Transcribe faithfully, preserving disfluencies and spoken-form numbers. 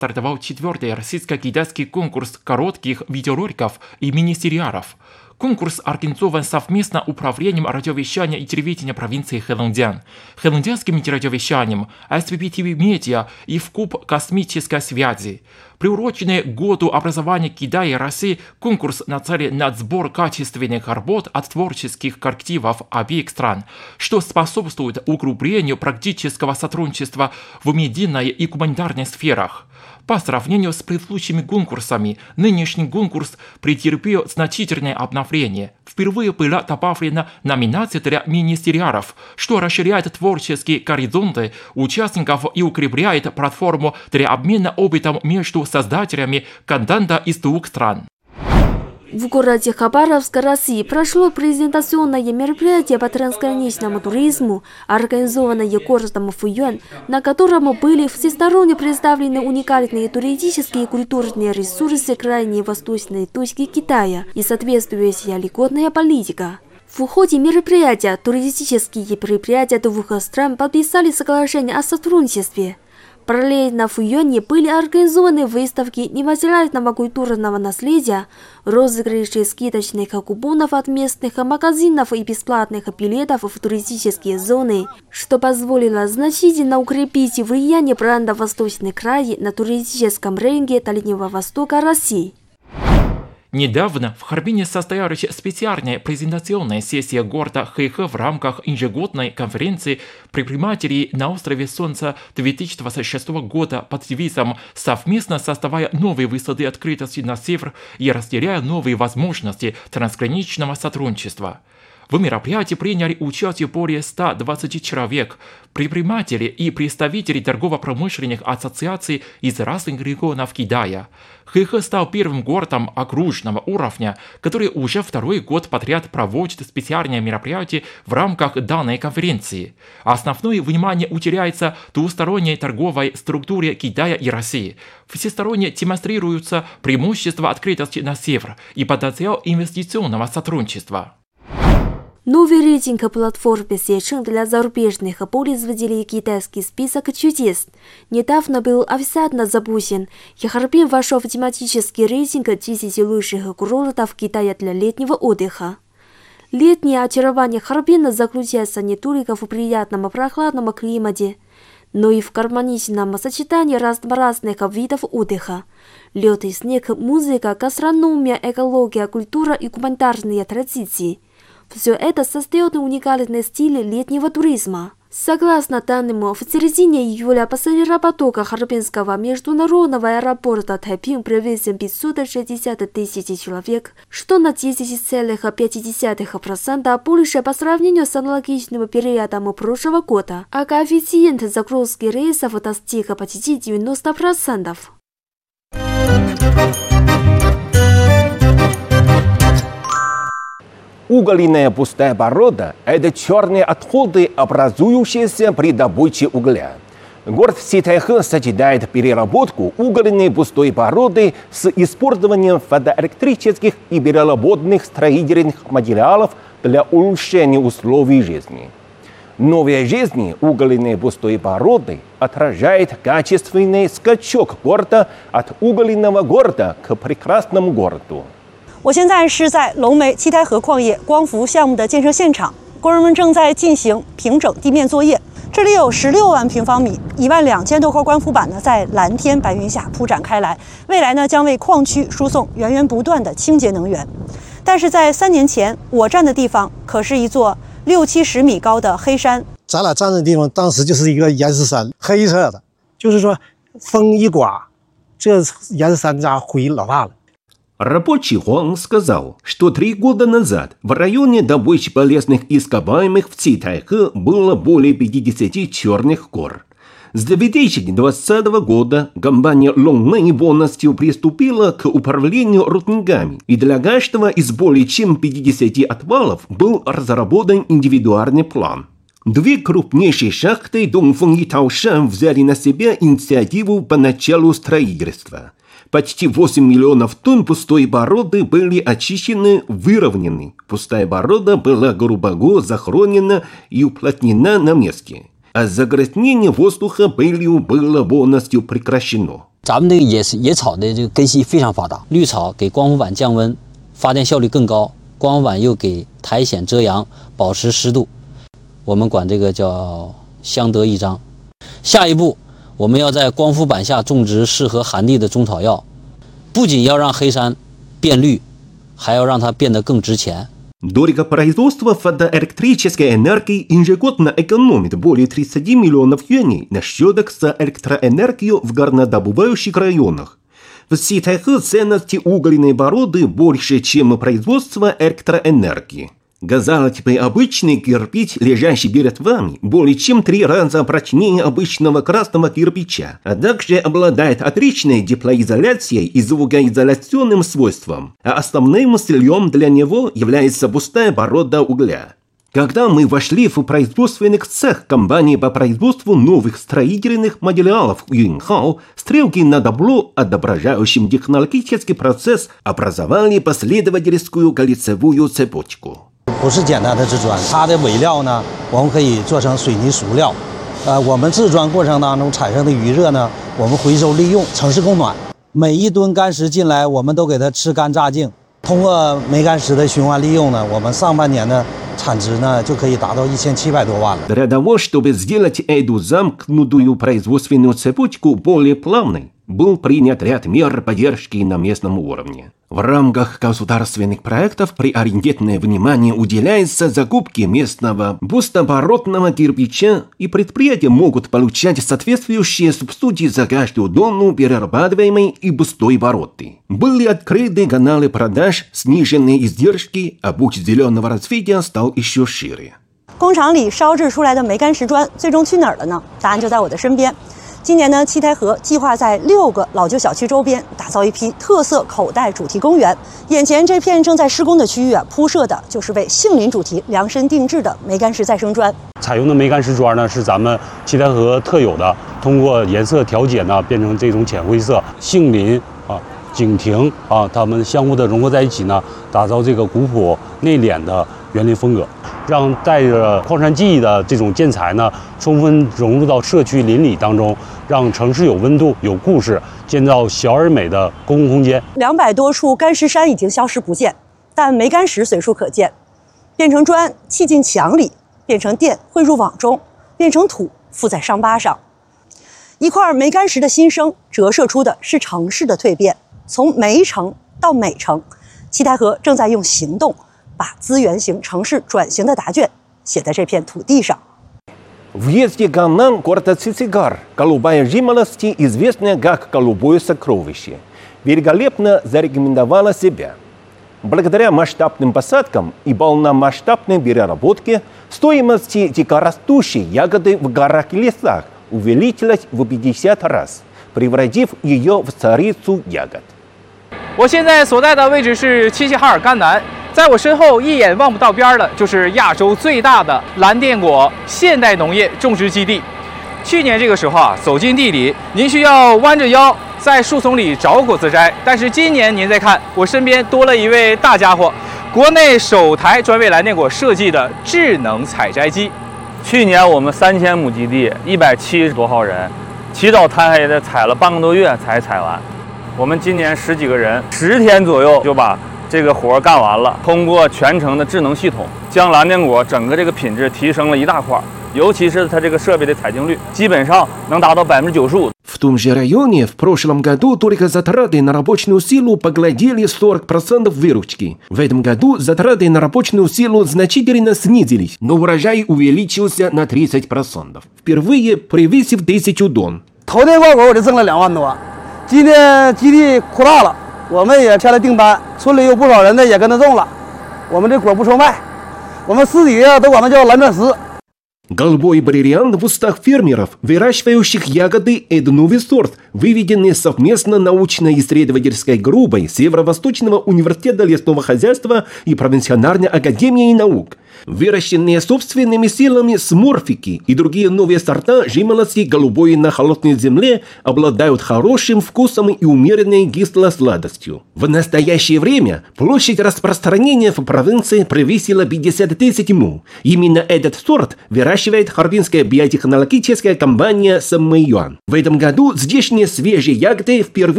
стартовал четвертый российско-китайский конкурс коротких видеороликов и мини-сериалов. Конкурс организован совместно Управлением радиовещания и телевидения провинции Хэлэндян, Хэлэндянским радиовещанием, эс пи пи ти ви Медиа и ВКУП космической связи. Приуроченный к году образования Китая и России, конкурс нацелен на сбор качественных работ от творческих коллективов обеих стран, что способствует углублению практического сотрудничества в медийной и гуманитарной сферах. По сравнению с предыдущими конкурсами, нынешний конкурс претерпел значительное обновление. Впервые была добавлена номинация для мини-сериалов, что расширяет творческие горизонты участников и укрепляет платформу для обмена опытом между создателями контента из двух стран. В городе Хабаровск, России, прошло презентационное мероприятие по трансграничному туризму, организованное городом Фуюань, на котором были всесторонне представлены уникальные туристические и культурные ресурсы крайней восточной точки Китая и соответствующая льготная политика. В ходе мероприятия туристические предприятия двух стран подписали соглашение о сотрудничестве. Параллельно в Фуюане были организованы выставки нематериального культурного наследия, розыгрыши скидочных купонов от местных магазинов и бесплатных билетов в туристические зоны, что позволило значительно укрепить влияние бренда «Восточный край» на туристическом рынке Дальнего Востока России. Недавно в Харбине состоялась специальная презентационная сессия города Хэйхэ в рамках ежегодной конференции предпринимателей на острове Солнца две тысячи двадцать шестого года под девизом «Совместно создавая новые высоты открытости на север и разделяя новые возможности трансграничного сотрудничества». В мероприятии приняли участие более ста двадцати человек, предприниматели и представители торгово-промышленных ассоциаций из разных регионов Китая. Хэйхэ стал первым городом окружного уровня, который уже второй год подряд проводит специальные мероприятия в рамках данной конференции. Основное внимание уделяется двусторонней торговой структуре Китая и России. Всесторонне демонстрируются преимущества открытости на север и потенциал инвестиционного сотрудничества. Новый рейтинг платформы Сечен для зарубежных пользователей «Китайский список чудес» недавно был официально запущен, и Харбин вошел в тематический рейтинг десяти лучших курортов Китая для летнего отдыха. Летнее очарование Харбина заключается не только в приятном прохладном климате, но и в гармоничном сочетании разнообразных видов отдыха. Лед и снег, музыка, гастрономия, экология, культура и гуманитарные традиции. Все это создает уникальный стиль летнего туризма. Согласно данным, в середине июля пассажиропотока Харбинского международного аэропорта Тайпин превысил пятьсот шестьдесят тысяч человек, что на десять целых пять десятых процента больше по сравнению с аналогичным периодом прошлого года, а коэффициент загрузки рейсов достиг почти девяноста процентов. Угольная пустая порода – это черные отходы, образующиеся при добыче угля. Город Ситайхэ сочетает переработку угольной пустой породы с использованием фотоэлектрических и переработанных строительных материалов для улучшения условий жизни. Новая жизнь угольной пустой породы отражает качественный скачок города от угольного города к прекрасному городу. 我现在是在龙梅七台河矿业光伏项目的建设现场，工人们正在进行平整地面作业。这里有十六万平方米，一万两千多块光伏板呢，在蓝天白云下铺展开来，未来呢将为矿区输送源源不断的清洁能源。但是在三年前，我站的地方可是一座六七十米高的黑山。 咱俩站的地方当时就是一个岩石山，黑色的，就是说风一刮，这岩石山家灰老大了。 Рабочий Хуан сказал, что три года назад в районе добычи полезных ископаемых в Ситайхэ было более пятидесяти черных гор. С две тысячи двадцатого года компания Лонгмэй полностью приступила к управлению рудниками, и для каждого из более чем пятидесяти отвалов был разработан индивидуальный план. Две крупнейшие шахты Дongфeng и Таошан взяли на себя инициативу по началу строительства. Почти восемь миллионов тонн пустой породы были очищены, выровнены. Пустая порода была глубоко захоронена и уплотнена на месте. А загрязнение воздуха пылью было полностью прекращено. 咱们这个野野草的这个根系非常发达，绿草给光伏板降温，发电效率更高，光伏板又给苔藓遮阳，保持湿度，我们管这个叫相得益彰。下一步，我们要在光伏板下种植适合寒地的中草药，不仅要让黑山变绿，还要让它变得更值钱。 Дорого производство фотоэлектрической энергии ежегодно экономит более тридцати миллионов юаней на счетах за электроэнергию в горнодобывающих районах. В Ситайхэ ценности угольной породы больше, чем производство электроэнергии. Казалось бы, обычный кирпич, лежащий перед вами, более чем три раза прочнее обычного красного кирпича, а также обладает отличной теплоизоляцией и звукоизоляционным свойством, а основным сырьем для него является пустая порода угля. Когда мы вошли в производственный цех компании по производству новых строительных материалов Юнхао, стрелки на табло, отображающим технологический процесс, образовали последовательскую кольцевую цепочку. 不是简单的制砖，它的尾料呢，我们可以做成水泥熟料。呃，我们制砖过程当中产生的余热呢，我们回收利用，城市供暖。每一吨干石进来，我们都给它吃干榨净。通过煤干石的循环利用呢，我们上半年的产值呢就可以达到一千七百多万了。 Для того, чтобы сделать эту замкнутую производственную цепочку более плавной, был принят ряд мер поддержки на местном уровне. В рамках государственных проектов приоритетное внимание уделяется закупке местного пустопородного кирпича, и предприятия могут получать соответствующие субсидии за каждую тонну перерабатываемой и пустой породы. Были открыты каналы продаж, сниженные издержки, а путь зеленого развития стал еще шире. 工厂里烧制出来的煤干石砖最终去哪儿了呢？答案就在我的身边。今年呢，七台河计划在六个老旧小区周边打造一批特色口袋主题公园。眼前这片正在施工的区域啊，铺设的就是为杏林主题量身定制的煤干石再生砖。 采用的煤干石砖呢，是咱们七台河特有的，通过颜色调节呢，变成这种浅灰色。杏林啊、景亭啊，它们相互的融合在一起呢，打造这个古朴内敛的园林风格。 让带着矿山记忆的这种建材呢，充分融入到社区邻里当中，让城市有温度、有故事，建造小而美的公共空间。 两百多处干石山已经消失不见，但煤干石随处可见，变成砖砌进墙里，变成电汇入网中，变成土附在伤疤上。一块煤干石的新生，折射出的是城市的蜕变，从煤城到美城，七台河正在用行动。 把资源型城市转型的答卷写在这片土地上。 Въезде Ганнам города Цицигар, голубая жимолость, известная как голубое сокровище, великолепно зарекомендовала себя. Благодаря масштабным посадкам и полномасштабной переработке стоимость дикорастущей ягоды в горах и лесах увеличилась в пятьдесят раз, превратив ее в царицу ягод. 我现在所在的位置是齐齐哈尔甘南。 在我身后一眼望不到边的，就是亚洲最大的蓝靛果现代农业种植基地。去年这个时候啊，走进地里，您需要弯着腰在树丛里找果子摘。但是今年您再看，我身边多了一位大家伙，国内首台专为蓝靛果设计的智能采摘机。 去年我们三千亩基地，一百七十多号人，起早贪黑的采了半个多月才采完。我们今年十几个人，十天左右就把 这个活干完了，通过全程的智能系统，将蓝靛果整个这个品质提升了一大块，尤其是它这个设备的采净率，基本上能达到百分之九十五。 В том же районе в прошлом году только затраты на рабочую силу поглотили сорок процентов выручки. В этом году затраты на рабочую силу значительно снизились, но урожай увеличился на тридцать процентов, впервые превысив тысячу тонн. 头天挂果我就挣了两万多，今天基地扩大了。 我们也签了订单，村里有不少人呢也跟着种了。我们这果不愁卖，我们私底下都管它叫蓝钻石。 Голубой бриллиант в устах фермеров, выращивающих ягоды, это новый сорт, выведенный совместно научно-исследовательской группой Северо-Восточного университета лесного хозяйства и профессиональной академии наук. Выращенные собственными силами сморфики и другие новые сорта жимолости голубой на холодной земле обладают хорошим вкусом и умеренной кисло-сладостью. В настоящее время площадь распространения в провинции превысила пятьдесят тысяч му. Именно этот сорт выращивает харбинская биотехнологическая компания Саммэйюан. В этом году здешние свежие ягоды впервые